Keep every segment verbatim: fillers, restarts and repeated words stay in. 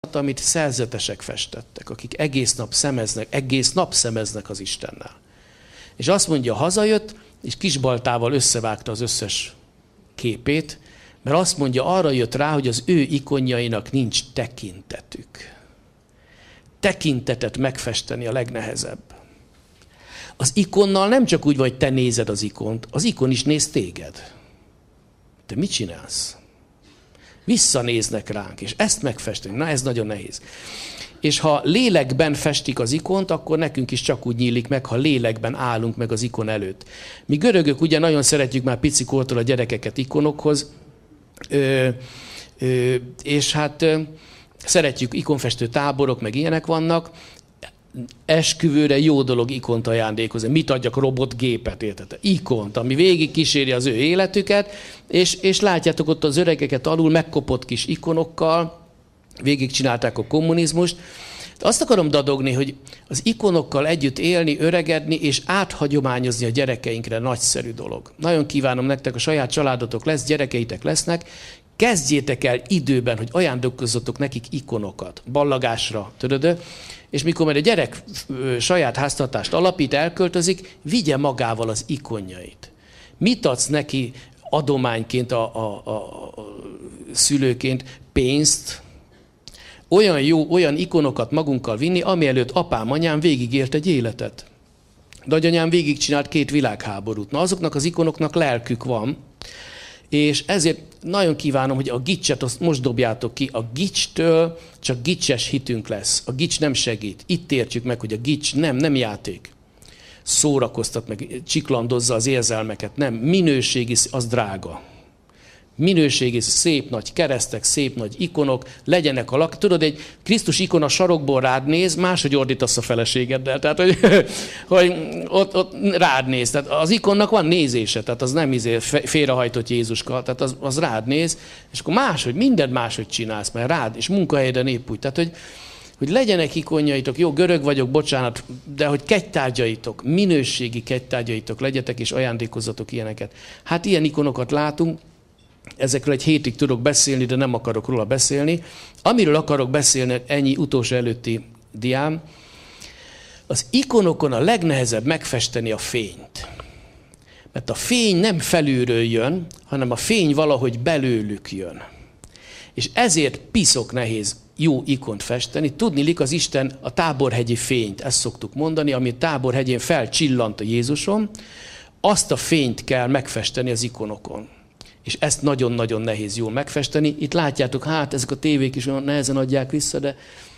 amit szerzetesek festettek, akik egész nap szemeznek, egész nap szemeznek az Istennel. És azt mondja, hazajött, és kisbaltával összevágta az összes képét, mert azt mondja, arra jött rá, hogy az ő ikonjainak nincs tekintetük. Tekintetet megfesteni a legnehezebb. Az ikonnal nem csak úgy vagy, te nézed az ikont, az ikon is néz téged. Te mit csinálsz? Visszanéznek ránk, és ezt megfesteni, na ez nagyon nehéz. És ha lélekben festik az ikont, akkor nekünk is csak úgy nyílik meg, ha lélekben állunk meg az ikon előtt. Mi görögök ugye nagyon szeretjük már picikortól a gyerekeket ikonokhoz, ö, ö, és hát ö, szeretjük ikonfestő táborok, meg ilyenek vannak. Esküvőre jó dolog ikont ajándékozni. Mit adjak, robotgépet, érted? Ikont, ami végig kíséri az ő életüket, és, és látjátok ott az öregeket alul megkopott kis ikonokkal, végig csinálták a kommunizmust. Azt akarom dadogni, hogy az ikonokkal együtt élni, öregedni és áthagyományozni a gyerekeinkre nagyszerű dolog. Nagyon kívánom nektek, a saját családotok lesz, gyerekeitek lesznek, kezdjétek el időben, hogy ajándékozzatok nekik ikonokat, ballagásra, tudod? És mikor majd a gyerek saját háztartást alapít, elköltözik, vigye magával az ikonjait. Mit adsz neki adományként, a, a, a, a szülőként? Pénzt? Olyan jó, olyan ikonokat magunkkal vinni, ami előtt apám, anyám végigélt egy életet. Nagyanyám végigcsinált két világháborút. Na azoknak az ikonoknak lelkük van, és ezért nagyon kívánom, hogy a gicset azt most dobjátok ki. A gicstől csak gicses hitünk lesz. A gics nem segít. Itt értjük meg, hogy a gics nem, nem játék. Szórakoztat meg, csiklandozza az érzelmeket. Nem, minőségi, az drága. Minőségi, szép nagy keresztek, szép nagy ikonok, legyenek a lak. Tudod, egy Krisztus ikon a sarokból rád néz, máshogy ordítasz a feleségeddel. Tehát, hogy, hogy ott, ott rád néz. Tehát az ikonnak van nézése, tehát az nem izé félrehajtott Jézuska, tehát az, az rád néz, és akkor máshogy, mindent máshogy csinálsz, mert rád, és munkahelyeden épp úgy. Tehát, hogy, hogy legyenek ikonjaitok, jó, görög vagyok, bocsánat, de hogy kegytárgyaitok, minőségi kegytárgyaitok legyetek, és ajándékozzatok ilyeneket. Hát ilyen ikonokat látunk. Ezekről egy hétig tudok beszélni, de nem akarok róla beszélni. Amiről akarok beszélni, ennyi utolsó előtti diám, az ikonokon a legnehezebb megfesteni a fényt. Mert a fény nem felülről jön, hanem a fény valahogy belőlük jön. És ezért piszok nehéz jó ikont festeni. Tudniillik, az Isten a táborhegyi fényt, ezt szoktuk mondani, ami táborhegyén felcsillant a Jézuson, azt a fényt kell megfesteni az ikonokon. És ezt nagyon-nagyon nehéz jól megfesteni. Itt látjátok, hát ezek a tévék is olyan nehezen adják vissza, de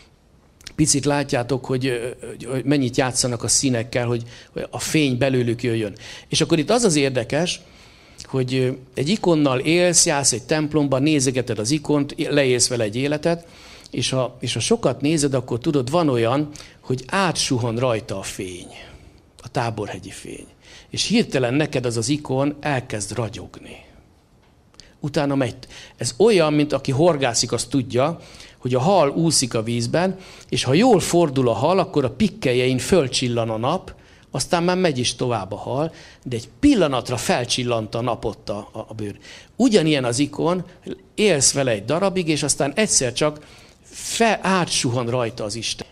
picit látjátok, hogy, hogy mennyit játszanak a színekkel, hogy a fény belőlük jöjjön. És akkor itt az az érdekes, hogy egy ikonnal élsz, jársz egy templomban, nézegeted az ikont, leélsz vele egy életet, és ha, és ha sokat nézed, akkor tudod, van olyan, hogy átsuhan rajta a fény, a táborhegyi fény. És hirtelen neked az az ikon elkezd ragyogni. Utána megy. Ez olyan, mint aki horgászik, azt tudja, hogy a hal úszik a vízben, és ha jól fordul a hal, akkor a pikkelyein fölcsillan a nap, aztán már megy is tovább a hal, de egy pillanatra felcsillant a nap ott a, a, a bőr. Ugyanilyen az ikon, élsz vele egy darabig, és aztán egyszer csak fel, átsuhan rajta az Isten.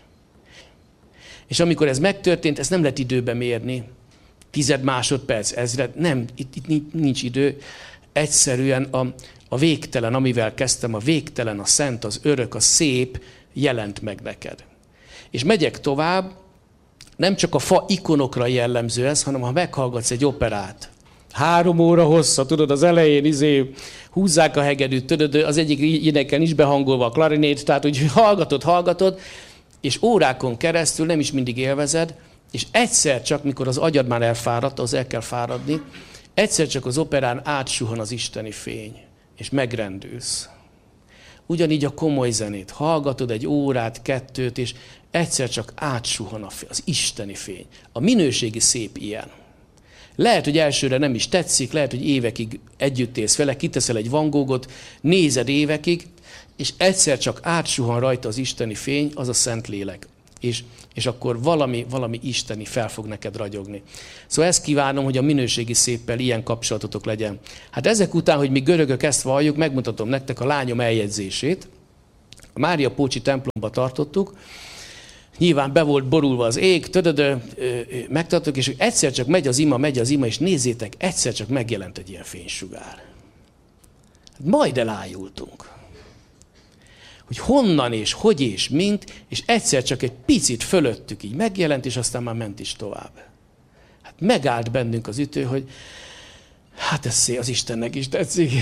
És amikor ez megtörtént, ezt nem lehet időbe mérni. Tized másodperc, ezred, nem, itt, itt nincs idő. Egyszerűen a, a végtelen, amivel kezdtem, a végtelen, a szent, az örök, a szép jelent meg neked. És megyek tovább, nem csak a fa ikonokra jellemző ez, hanem ha meghallgatsz egy operát, három óra hossza, tudod, az elején izé, húzzák a hegedűt, tudod, az egyik éneken is behangolva a klarinét, tehát úgy hallgatod, hallgatod, és órákon keresztül nem is mindig élvezed, és egyszer csak, mikor az agyad már elfáradt, az el kell fáradni, egyszer csak az operán átsuhan az isteni fény, és megrendülsz. Ugyanígy a komoly zenét. Hallgatod egy órát, kettőt, és egyszer csak átsuhan az isteni fény. A minőségi szép ilyen. Lehet, hogy elsőre nem is tetszik, lehet, hogy évekig együtt élsz vele, kiteszel egy Van Goghot, nézed évekig, és egyszer csak átsuhan rajta az isteni fény, az a Szentlélek. És, és akkor valami, valami isteni fel fog neked ragyogni. Szóval ezt kívánom, hogy a minőségi széppel ilyen kapcsolatotok legyen. Hát ezek után, hogy mi görögök ezt valljuk, megmutatom nektek a lányom eljegyzését. A Mária Pócsi templomba tartottuk, nyilván be volt borulva az ég, tödödö, megtartottuk, és egyszer csak megy az ima, megy az ima, és nézzétek, egyszer csak megjelent egy ilyen fénysugár. Majd elájultunk. Hogy honnan és hogy és mint, és egyszer csak egy picit fölöttük így megjelent, és aztán már ment is tovább. Hát megállt bennünk az ütő, hogy hát ez szép, az Istennek is tetszik.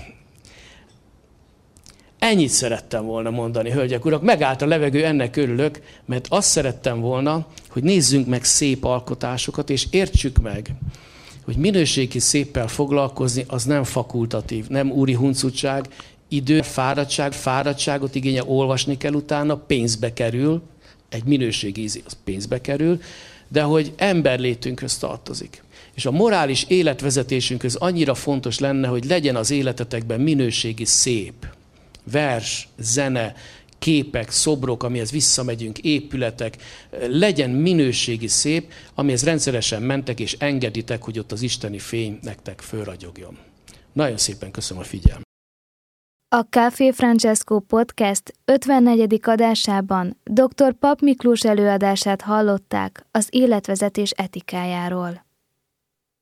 Ennyit szerettem volna mondani, hölgyek, urak. Megállt a levegő, ennek örülök, mert azt szerettem volna, hogy nézzünk meg szép alkotásokat, és értsük meg, hogy minőségi széppel foglalkozni, az nem fakultatív, nem úri huncutság, idő, fáradtság, fáradtságot igényel, olvasni kell utána, pénzbe kerül, egy minőségi íz, az pénzbe kerül, de hogy emberlétünkhöz tartozik. És a morális életvezetésünkhöz annyira fontos lenne, hogy legyen az életetekben minőségi szép, vers, zene, képek, szobrok, amihez visszamegyünk, épületek, legyen minőségi szép, amihez rendszeresen mentek, és engeditek, hogy ott az isteni fény nektek fölragyogjon. Nagyon szépen köszönöm a figyelmet. A Café Francesco Podcast ötvennegyedik adásában dr. Papp Miklós előadását hallották az életvezetés etikájáról.